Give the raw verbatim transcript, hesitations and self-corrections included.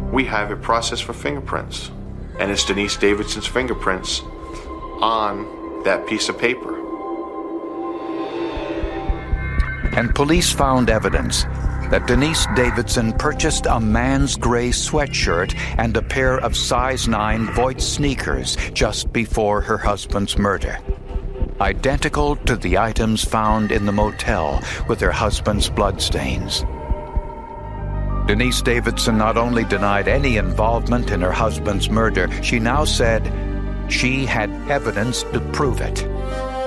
we have it processed for fingerprints. And it's Denise Davidson's fingerprints on that piece of paper. And police found evidence that Denise Davidson purchased a man's gray sweatshirt and a pair of size nine Voigt sneakers just before her husband's murder, identical to the items found in the motel with her husband's bloodstains. Denise Davidson not only denied any involvement in her husband's murder, she now said she had evidence to prove it.